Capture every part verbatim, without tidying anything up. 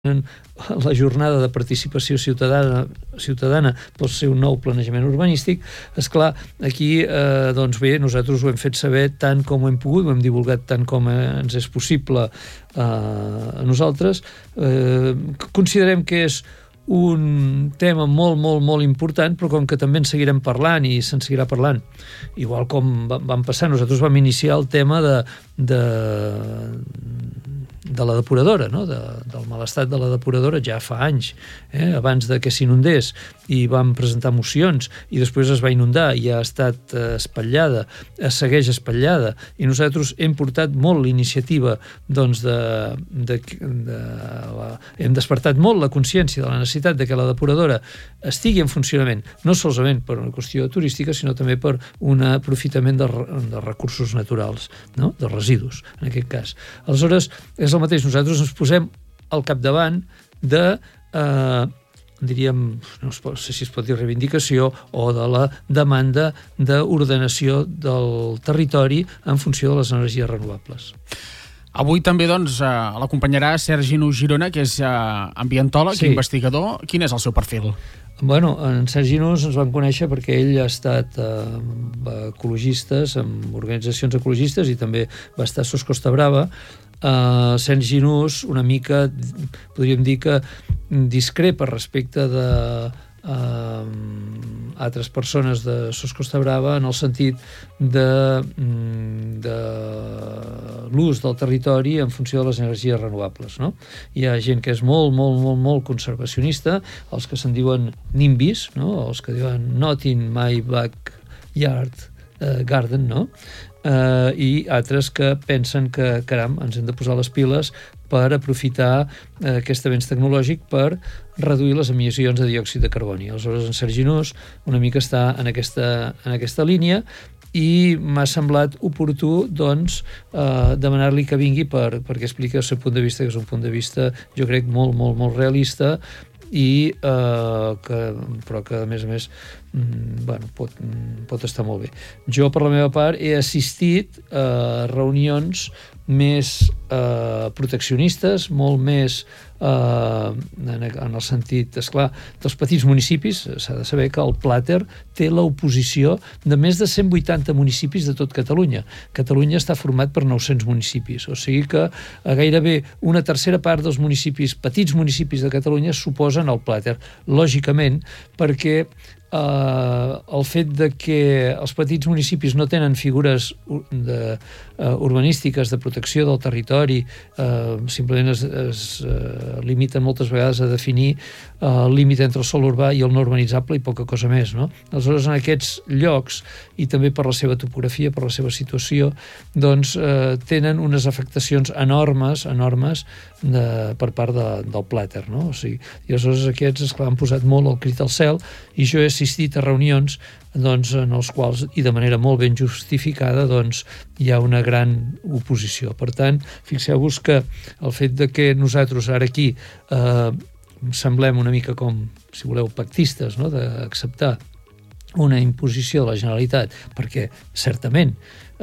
la jornada de participació ciutadana, ciutadana pel seu nou planejament urbanístic. Esclar, aquí eh, doncs bé, nosaltres ho hem fet saber tant com ho hem pogut, ho hem divulgat tant com ens és possible eh, a nosaltres. Eh, considerem que és un tema molt, molt, molt important, però com que també en seguirem parlant i se'n seguirà parlant, igual com vam passar, nosaltres vam iniciar el tema de, de, de la depuradora, no? de, del mal estat de la depuradora ja fa anys, eh? abans de que s'inundés, i vam presentar mocions, i després es va inundar i ha estat eh, espatllada, es segueix espatllada, i nosaltres hem portat molt l'iniciativa, doncs, de, de, de la, hem despertat molt la consciència de la necessitat de que la depuradora estigui en funcionament, no solament per una qüestió turística, sinó també per un aprofitament de, de recursos naturals, no? de residus, en aquest cas. Aleshores, és el mateix, nosaltres ens posem al capdavant de, eh, diríem, no sé si es pot dir reivindicació, o de la demanda d'ordenació del territori en funció de les energies renovables. Avui també doncs, l'acompanyarà Sergi Nus Girona, que és ambientòleg i sí. investigador. Quin és el seu perfil? Bueno, en Sergi Nus ens van conèixer perquè ell ha estat eh, amb ecologistes, amb organitzacions ecologistes, i també va estar a Sos Costa Brava. Uh, Sergi Nus una mica, podríem dir que discrepa respecte de uh, altres persones de Sos Costa Brava en el sentit de, de l'ús del territori en funció de les energies renovables, no? Hi ha gent que és molt, molt, molt, molt conservacionista, els que se'n diuen nimbis, no? Els que diuen not in my backyard uh, garden, no? Uh, i altres que pensen que, caram, ens hem de posar les piles per aprofitar uh, aquest avenç tecnològic per reduir les emissions de diòxid de carboni. Aleshores, en Sergi Nus una mica està en aquesta, en aquesta línia, i m'ha semblat oportú, doncs, eh, demanar-li que vingui per, perquè expliqui el seu punt de vista, que és un punt de vista, jo crec, molt, molt, molt realista, i eh, que, però que a més a més mm, bueno, pot, pot estar molt bé. Jo per la meva part he assistit a reunions més eh, proteccionistes, molt més eh, en, en el sentit, esclar, dels petits municipis. S'ha de saber que el Plàter té l'oposició de més de cent vuitanta municipis de tot Catalunya. Catalunya està format per nou-cents municipis, o sigui que a gairebé una tercera part dels municipis, petits municipis de Catalunya, suposen el Plàter. Lògicament, perquè Uh, el fet de que els petits municipis no tenen figures de, uh, urbanístiques de protecció del territori, uh, simplement es, es uh, limiten moltes vegades a definir uh, el límit entre el sòl urbà i el no urbanitzable i poca cosa més, no? Aleshores, en aquests llocs, i també per la seva topografia, per la seva situació, doncs uh, tenen unes afectacions enormes, enormes de, per part de, del Plàter, no? O sigui, i aleshores aquests, esclar, han posat molt el crit al cel, i jo he assistit a reunions, doncs, en els quals, i de manera molt ben justificada, doncs, hi ha una gran oposició. Per tant, fixeu-vos que el fet de que nosaltres ara aquí eh, semblem una mica com, si voleu, pactistes, no?, d'acceptar una imposició de la Generalitat, perquè certament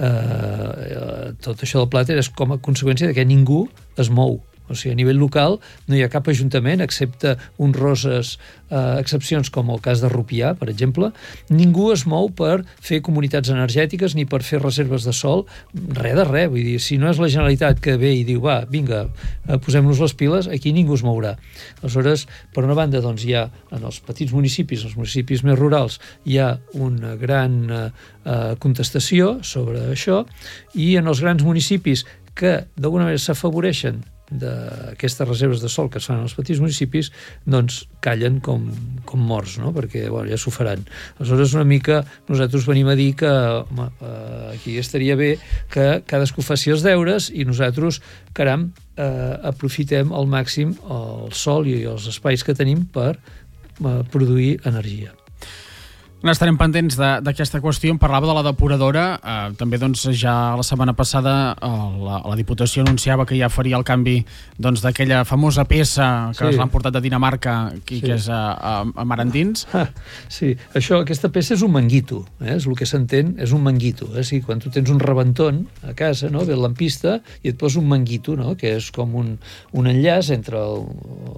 eh, tot això del Plàter és com a conseqüència de que ningú es mou. O sigui, a nivell local no hi ha cap ajuntament, excepte honroses eh, excepcions com el cas de Rupià, per exemple. Ningú es mou per fer comunitats energètiques ni per fer reserves de sòl, res de res. Vull dir, si no és la Generalitat que ve i diu, va, vinga, eh, posem-nos les piles, aquí ningú es mourà. Aleshores, per una banda, doncs, hi ha en els petits municipis, els municipis més rurals, hi ha una gran eh, contestació sobre això, i en els grans municipis que d'alguna manera s'afavoreixen d'aquestes reserves de sòl que es fan als petits municipis, doncs callen com, com morts, no? Perquè bueno, ja s'ho faran. Aleshores, una mica nosaltres venim a dir que home, aquí estaria bé que cadascú faci els deures i nosaltres, caram, eh, aprofitem al màxim el sòl i els espais que tenim per eh, produir energia. N'estarem pendents d'aquesta qüestió. Em parlava de la depuradora. Eh, també doncs, ja la setmana passada eh, la, la Diputació anunciava que ja faria el canvi doncs, d'aquella famosa peça que sí. l'han portat de Dinamarca, que, sí. que és a, a, a mar endins. Ah, sí, això, aquesta peça és un manguito, eh? És el que s'entén, és un manguito. Eh? Sí, quan tu tens un rebentón a casa, no? Ve el lampista i et posa un manguito, no? Que és com un, un enllaç entre el,